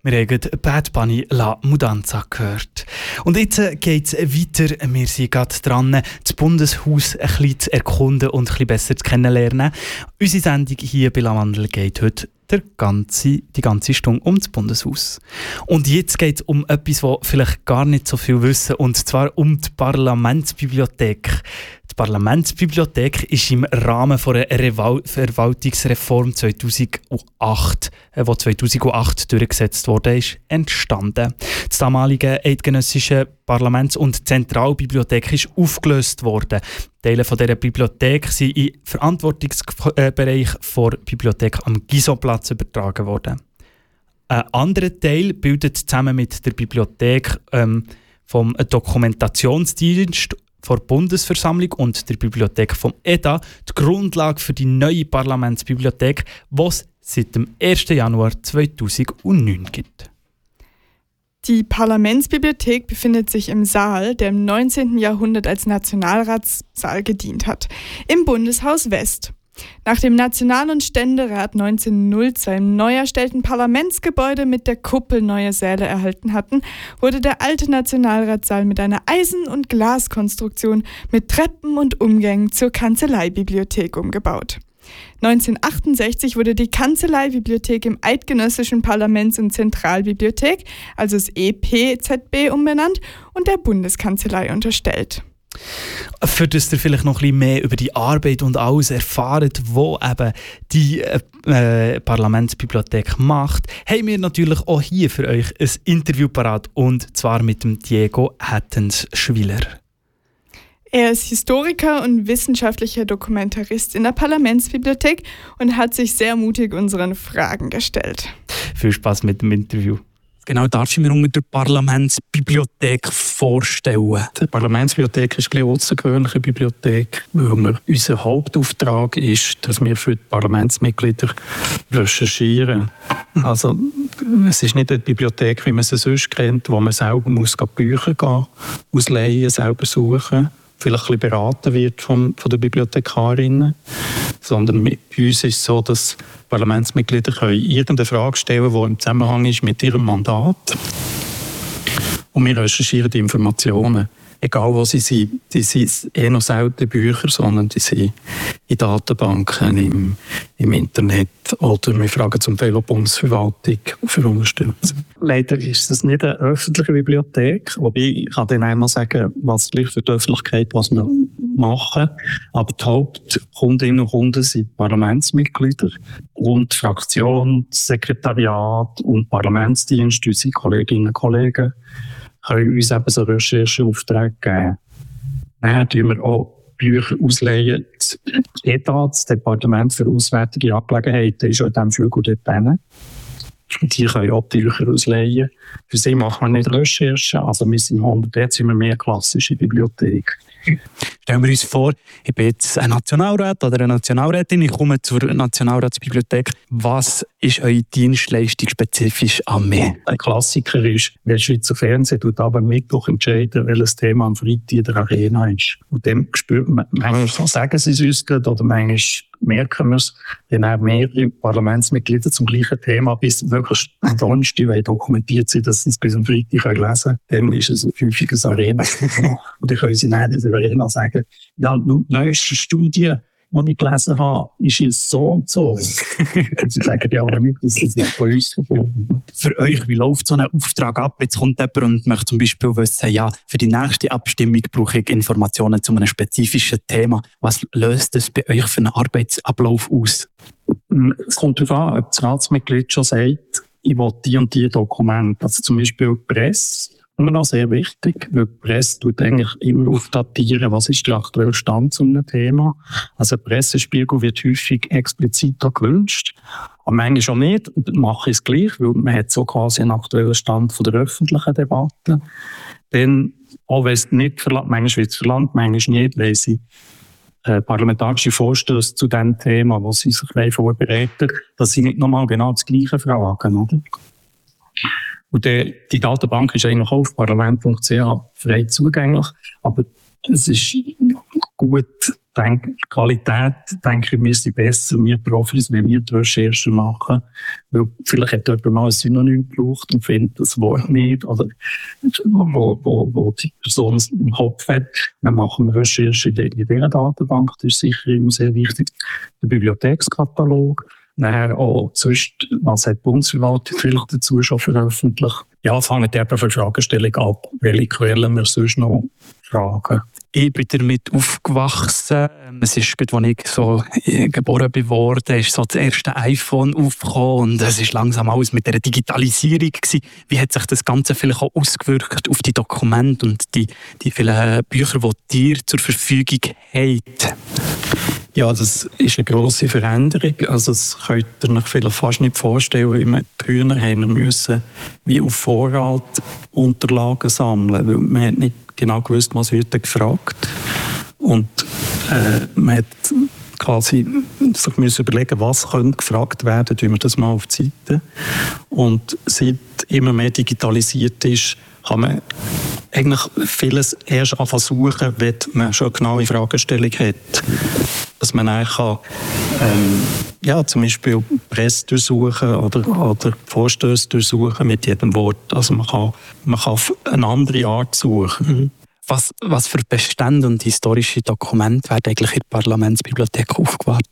Wir haben Bad Bunny La Mudanza gehört. Und jetzt geht es weiter. Wir sind gerade dran, das Bundeshaus ein bisschen zu erkunden und ein bisschen besser zu kennenlernen. Unsere Sendung hier bei Lavandel geht heute die ganze Stunde um das Bundeshaus. Und jetzt geht es um etwas, das vielleicht gar nicht so viel wissen, und zwar um die Parlamentsbibliothek. Die Parlamentsbibliothek ist im Rahmen von einer Verwaltungsreform 2008, die 2008 durchgesetzt wurde, entstanden. Das damalige eidgenössische Parlaments- und Zentralbibliothek ist aufgelöst worden. Teile von dieser Bibliothek sind in den Verantwortungsbereich der Bibliothek am Gisoplatz übertragen worden. Ein anderer Teil bildet zusammen mit der Bibliothek vom Dokumentationsdienst der Bundesversammlung und der Bibliothek vom EDA die Grundlage für die neue Parlamentsbibliothek, die es seit dem 1. Januar 2009 gibt. Die Parlamentsbibliothek befindet sich im Saal, der im 19. Jahrhundert als Nationalratssaal gedient hat, im Bundeshaus West. Nach dem National- und Ständerat 1902 im neu erstellten Parlamentsgebäude mit der Kuppel neue Säle erhalten hatten, wurde der alte Nationalratssaal mit einer Eisen- und Glaskonstruktion mit Treppen und Umgängen zur Kanzleibibliothek umgebaut. 1968 wurde die Kanzleibibliothek im Eidgenössischen Parlaments- und Zentralbibliothek, also das EPZB, umbenannt und der Bundeskanzlei unterstellt. Für das ihr vielleicht noch ein bisschen mehr über die Arbeit und alles erfahrt, wo eben die Parlamentsbibliothek macht, haben wir natürlich auch hier für euch ein Interview parat, und zwar mit dem Diego Hattens-Schwiler. Er ist Historiker und wissenschaftlicher Dokumentarist in der Parlamentsbibliothek und hat sich sehr mutig unseren Fragen gestellt. Viel Spaß mit dem Interview. Genau, darfst du mir unter der Parlamentsbibliothek vorstellen? Die Parlamentsbibliothek ist eine außergewöhnliche Bibliothek, weil unser Hauptauftrag ist, dass wir für die Parlamentsmitglieder recherchieren. Also, es ist nicht eine Bibliothek, wie man sie sonst kennt, wo man selber Bücher gehen, ausleihen, selber suchen, vielleicht ein bisschen beraten wird von der Bibliothekarin, sondern bei uns ist es so, dass Parlamentsmitglieder können irgendeine Frage stellen, die im Zusammenhang ist mit ihrem Mandat. Und wir recherchieren die Informationen. Egal wo sie sind. Die sind noch selten Bücher, sondern die sind in Datenbanken, im Internet, oder wir fragen zum Teil auch die Bundesverwaltung für Unterstützung. Leider ist es nicht eine öffentliche Bibliothek, wobei ich kann dann einmal sagen, was gleich für die Öffentlichkeit, was wir machen. Aber die Hauptkundinnen und Kunden sind Parlamentsmitglieder und Fraktion, Sekretariat und Parlamentsdienst, unsere Kolleginnen und Kollegen, können uns eben so Rechercheaufträge geben. Dann tun wir auch Bücher ausleihen. Das EDA, das Departement für Auswärtige Angelegenheiten, ist auch in diesem Flügel dort hin. Die können auch Bücher ausleihen. Für sie machen wir nicht Recherche, also wir sind 100, jetzt sind wir mehr klassische Bibliothek. Stellen wir uns vor, ich bin jetzt ein Nationalrat oder eine Nationalrätin, ich komme zur Nationalratsbibliothek. Was ist eure Dienstleistung spezifisch an mich? Ein Klassiker ist, wenn Schweizer Fernsehen tut aber Mittwoch entscheiden, welches Thema am Freitag in der Arena ist. Und dem spürt man, manchmal sagen sie es uns gerade, oder manchmal merken wir es, dann haben mehrere Parlamentsmitglieder zum gleichen Thema bis wirklich am Donnerstag dokumentiert sind, dass sie es bis am Freitag lesen können. Dann ist es ein häufiges Arena. Und dann können sie dann in der Arena sagen, ja, die neueste Studie, die ich gelesen habe, ist jetzt so und so. Und sie sagen, ja, aber das ist nicht von uns gefunden. Für euch, wie läuft so ein Auftrag ab? Jetzt kommt jemand und möchte zum Beispiel wissen, ja, für die nächste Abstimmung brauche ich Informationen zu einem spezifischen Thema. Was löst das bei euch für einen Arbeitsablauf aus? Es kommt darauf an, ob das Ratsmitglied schon sagt, ich will die und die Dokumente. Also zum Beispiel die Presse. Immer noch sehr wichtig, weil die Presse tut eigentlich immer aufdatieren, was ist der aktuelle Stand zu einem Thema. Also ein Pressespiegel wird häufig explizit auch gewünscht. Aber manchmal auch nicht, mache ich es gleich, weil man hat so quasi einen aktuellen Stand von der öffentlichen Debatte. Dann, auch wenn es nicht verlangt, manchmal wird es verlangt, manchmal nicht, weil sie parlamentarische Vorstöße zu dem Thema, wo sie sich vorbereiten, dass sie nicht nochmal genau das Gleiche fragen, oder? Und die Datenbank ist eigentlich auch auf parlament.ch frei zugänglich. Aber es ist gut, die Qualität, denke ich, wir sind besser, wir Profis, wenn wir die Recherche machen. Weil vielleicht hat jemand mal ein Synonym gebraucht und findet das Wort nicht, oder wo die Person es im Kopf hat. Wir machen eine Recherche in dieser Datenbank, das ist sicher immer sehr wichtig. Der Bibliothekskatalog. Nachher auch sonst, was hat die Bundesverwaltung vielleicht dazu schon veröffentlicht? Ja, fangen die eben von Fragestellung ab, welche Quellen wir sonst noch fragen. Ich bin damit aufgewachsen. Es ist, als ich so geboren wurde, ist so das erste iPhone aufgekommen und es ist langsam alles mit der Digitalisierung gewesen. Wie hat sich das Ganze vielleicht auch ausgewirkt auf die Dokumente und die vielen Bücher, die ihr zur Verfügung habt? Ja, das ist eine grosse Veränderung. Also das könnt ihr euch vielleicht fast nicht vorstellen. Früher haben wir müssen wie auf Vorrat Unterlagen sammeln, weil man hat nicht genau gewusst, was wird gefragt. Und man hat quasi sich müssen überlegen, was könnte gefragt werden, tun wir das mal auf die Seite. Und seit immer mehr digitalisiert ist, kann man eigentlich vieles erst anfangen suchen, wenn man schon eine genaue Fragestellung hat. Dass man eigentlich kann, zum Beispiel Presse durchsuchen oder Vorstöße durchsuchen mit jedem Wort. Also man kann auf eine andere Art suchen. Was für Bestände und historische Dokumente werden eigentlich in der Parlamentsbibliothek aufgewartet?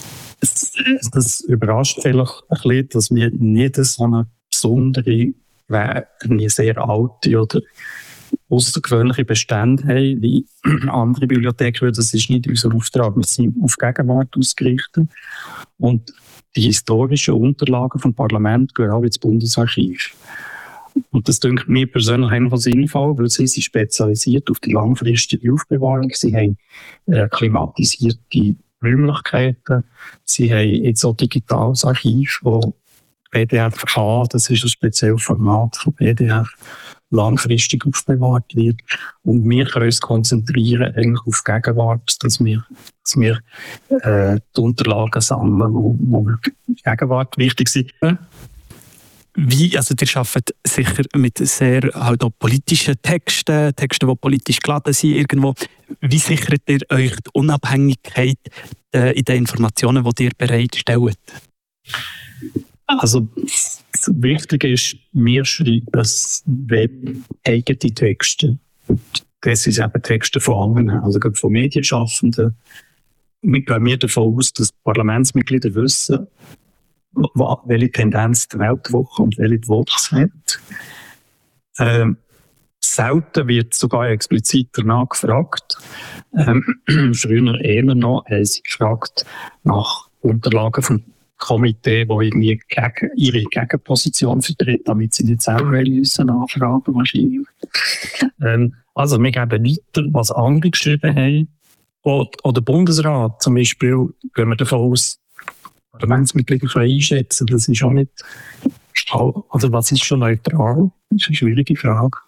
Das überrascht vielleicht ein bisschen, dass wir nicht so eine besondere, eine sehr alte oder außergewöhnliche Bestände haben, wie andere Bibliotheken. Das ist nicht unser Auftrag. Wir sind auf Gegenwart ausgerichtet. Und die historischen Unterlagen vom Parlament gehören auch ins Bundesarchiv. Und das denke mir persönlich einfach sinnvoll, weil sie sind spezialisiert auf die langfristige Aufbewahrung. Sie haben klimatisierte Räumlichkeiten. Sie haben jetzt auch digitales Archiv, wo PDF-K, das ist ein spezielles Format von PDF, langfristig aufbewahrt wird. Und wir können uns konzentrieren eigentlich auf Gegenwart, dass wir die Unterlagen sammeln, wo Gegenwart wichtig sind. Ihr arbeitet sicher mit sehr halt auch politischen Texten, die politisch geladen sind irgendwo. Wie sichert ihr euch die Unabhängigkeit in den Informationen, die ihr bereitstellt? Also das Wichtige ist, wir schreiben eigene Texte. Das sind eben Texte von anderen, also von Medienschaffenden. Wir gehen davon aus, dass Parlamentsmitglieder wissen, welche Tendenz die Weltwoche und welche die Vox hat. Selten wird sogar explizit danach gefragt. Früher eher noch haben sie gefragt nach Unterlagen vom Komitee, wo irgendwie ihre Gegenposition vertritt, damit sie nicht selber müssen nachfragen wahrscheinlich. Also wir geben weiter, was andere geschrieben haben. Oder der Bundesrat zum Beispiel, gehen wir davon aus, Parlamentsmitglieder können einschätzen, das ist auch nicht, also was ist schon neutral? Das ist eine schwierige Frage.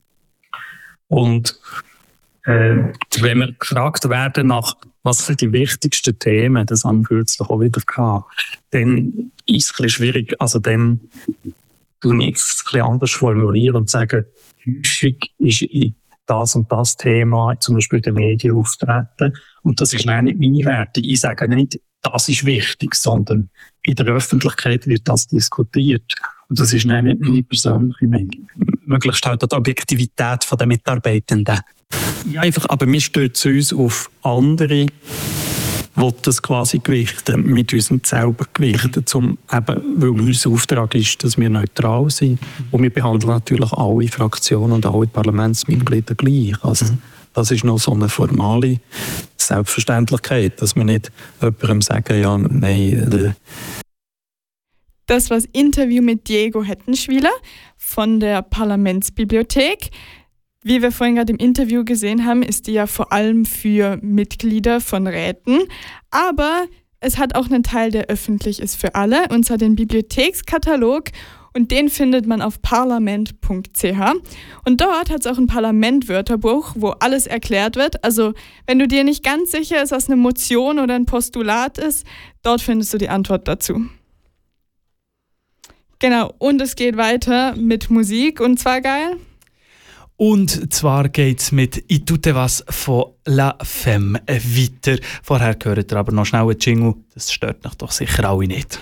Und wenn wir gefragt werden nach, was sind die wichtigsten Themen, das haben wir kürzlich auch wieder gehabt, dann ist es ein bisschen schwierig, also dann tue ich es ein bisschen anders formulieren und sagen, häufig ist das und das Thema, zum Beispiel in den Medien auftreten, und das ist nicht meine Werte. Ich sage nicht, das ist wichtig, sondern in der Öffentlichkeit wird das diskutiert. Und das ist nicht meine persönliche Meinung. Möglichst halt die Objektivität der Mitarbeitenden. Ja, einfach, aber wir stützen uns auf andere, die das quasi gewichten, mit uns selber gewichten, weil unser Auftrag ist, dass wir neutral sind. Und wir behandeln natürlich alle Fraktionen und alle Parlamentsmitglieder gleich. Also, das ist noch so eine formale Selbstverständlichkeit, dass wir nicht jemandem sagen, ja, nein. Das war das Interview mit Diego Hettenschwiler von der Parlamentsbibliothek. Wie wir vorhin gerade im Interview gesehen haben, ist die ja vor allem für Mitglieder von Räten. Aber es hat auch einen Teil, der öffentlich ist für alle, und zwar den Bibliothekskatalog. Und den findet man auf parlament.ch. Und dort hat es auch ein Parlament-Wörterbuch, wo alles erklärt wird. Also wenn du dir nicht ganz sicher bist, was eine Motion oder ein Postulat ist, dort findest du die Antwort dazu. Genau, und es geht weiter mit Musik, und zwar geil. Und zwar geht es mit «I tutte was» von La Femme weiter. Vorher hört ihr aber noch schnell einen Jingle. Das stört mich doch sicher alle nicht.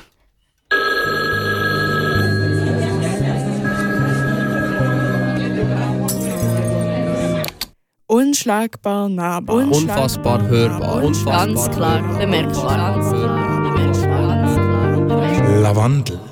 Unschlagbar nahbar. Unfassbar hörbar. Ganz klar bemerkbar. Lavandel.